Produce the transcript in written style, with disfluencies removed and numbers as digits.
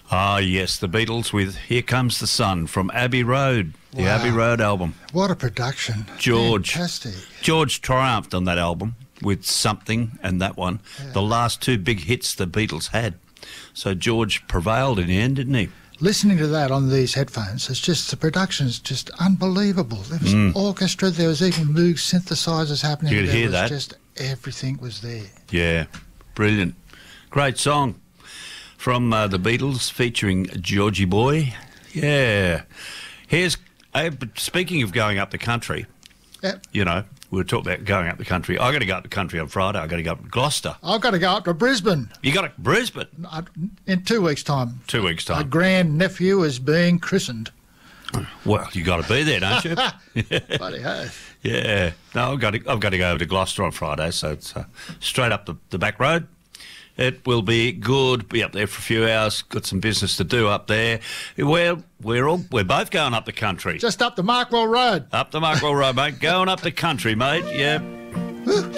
Ah, yes, the Beatles with Here Comes the Sun from Abbey Road, the Wow. Abbey Road album. What a production. George. Fantastic. George triumphed on that album with Something and that one, the last two big hits the Beatles had. So George prevailed in the end, didn't he? Listening to that on these headphones, it's just, the production's just unbelievable. There was orchestra, there was even Moog synthesizers happening. You could there hear was that. Just everything was there. Yeah, brilliant. Great song from the Beatles featuring Georgie Boy. Yeah. Here's, speaking of going up the country, Yep. you know, we were talking about going up the country. I got to go up the country on Friday. I got to go up to Gloucester. I've got to go up to Brisbane You got to Brisbane? in 2 weeks' time. 2 weeks' My time. grand-nephew is being christened. Well, you got to be there, don't you? Bloody hell. Yeah. No, I've got to go over to Gloucester on Friday, so it's straight up the back road. It will be good. Be up there for a few hours. Got some business to do up there. We're both going up the country. Just up the Markwell Road. Up the Markwell Road, mate. Going up the country, mate. Yeah.